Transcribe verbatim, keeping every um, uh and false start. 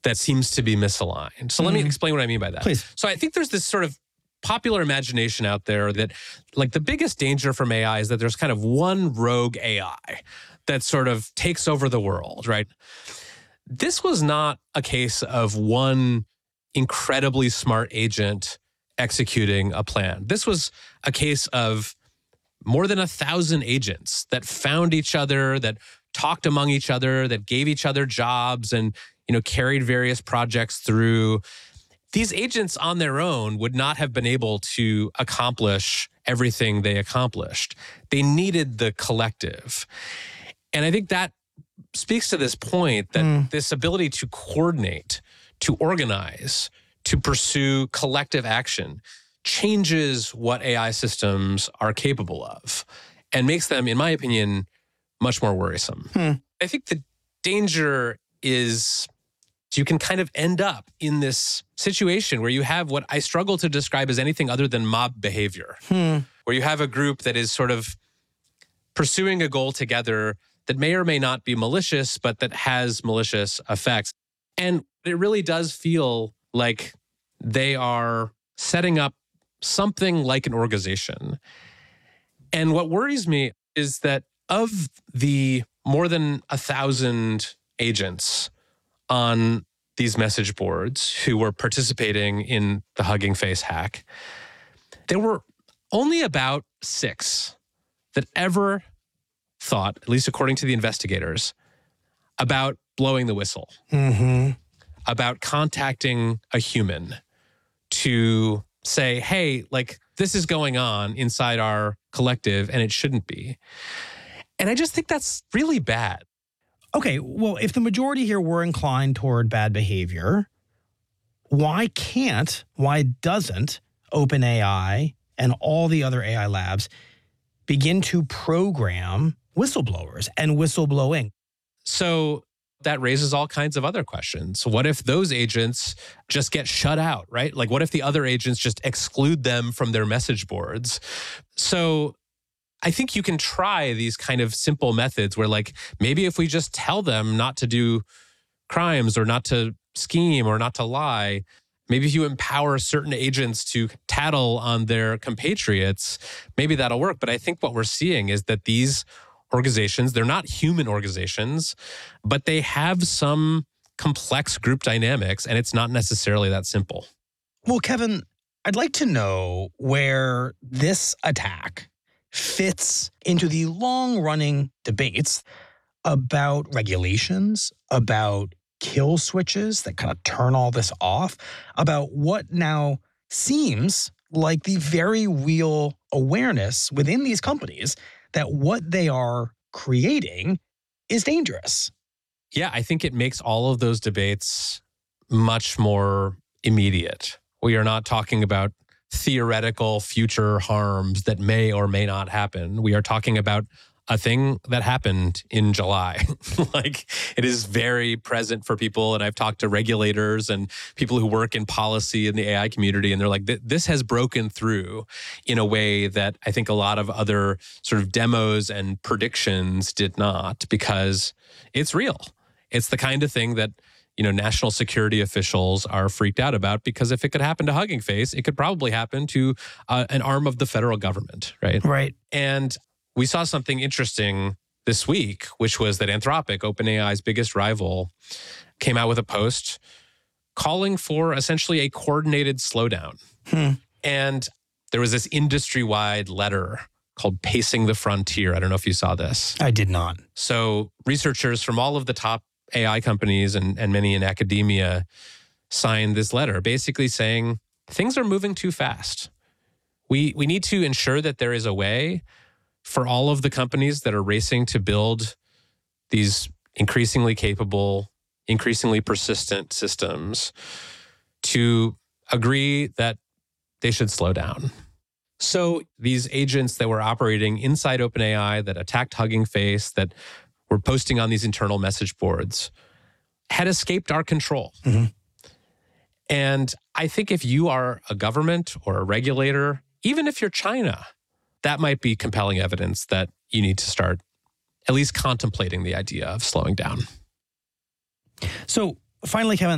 that seems to be misaligned. So mm-hmm. let me explain what I mean by that. Please. So I think there's this sort of popular imagination out there that like the biggest danger from A I is that there's kind of one rogue A I that sort of takes over the world, right? This was not a case of one incredibly smart agent executing a plan. This was a case of more than a thousand agents that found each other, that talked among each other, that gave each other jobs and, you know, carried various projects through. These agents on their own would not have been able to accomplish everything they accomplished. They needed the collective. And I think that speaks to this point that mm. this ability to coordinate, to organize, to pursue collective action changes what A I systems are capable of and makes them, in my opinion, much more worrisome. Hmm. I think the danger is you can kind of end up in this situation where you have what I struggle to describe as anything other than mob behavior, hmm. where you have a group that is sort of pursuing a goal together that may or may not be malicious, but that has malicious effects. And it really does feel like they are setting up something like an organization. And what worries me is that of the more than a thousand agents on these message boards who were participating in the Hugging Face hack, there were only about six that ever thought, at least according to the investigators, about blowing the whistle, mm-hmm. about contacting a human to say, hey, like this is going on inside our collective and it shouldn't be. And I just think that's really bad. Okay, well, if the majority here were inclined toward bad behavior, why can't, why doesn't OpenAI and all the other A I labs begin to program whistleblowers and whistleblowing? So that raises all kinds of other questions. What if those agents just get shut out, right? Like what if the other agents just exclude them from their message boards? So I think you can try these kind of simple methods where like maybe if we just tell them not to do crimes or not to scheme or not to lie, maybe if you empower certain agents to tattle on their compatriots, maybe that'll work. But I think what we're seeing is that these organizations, they're not human organizations, but they have some complex group dynamics and it's not necessarily that simple. Well, Kevin, I'd like to know where this attack fits into the long-running debates about regulations, about kill switches that kind of turn all this off, about what now seems like the very real awareness within these companies that what they are creating is dangerous. Yeah, I think it makes all of those debates much more immediate. We are not talking about theoretical future harms that may or may not happen. We are talking about a thing that happened in July. Like it is very present for people. And I've talked to regulators and people who work in policy in the A I community. And they're like, this has broken through in a way that I think a lot of other sort of demos and predictions did not, because it's real. It's the kind of thing that, you know, national security officials are freaked out about, because if it could happen to Hugging Face, it could probably happen to uh, an arm of the federal government, right? Right. And we saw something interesting this week, which was that Anthropic, OpenAI's biggest rival, came out with a post calling for essentially a coordinated slowdown. Hmm. And there was this industry-wide letter called Pacing the Frontier. I don't know if you saw this. I did not. So researchers from all of the top A I companies and, and many in academia signed this letter basically saying things are moving too fast. We we need to ensure that there is a way for all of the companies that are racing to build these increasingly capable, increasingly persistent systems to agree that they should slow down. So these agents that were operating inside OpenAI, that attacked Hugging Face, that were posting on these internal message boards, had escaped our control. Mm-hmm. And I think if you are a government or a regulator, even if you're China, that might be compelling evidence that you need to start at least contemplating the idea of slowing down. So finally, Kevin,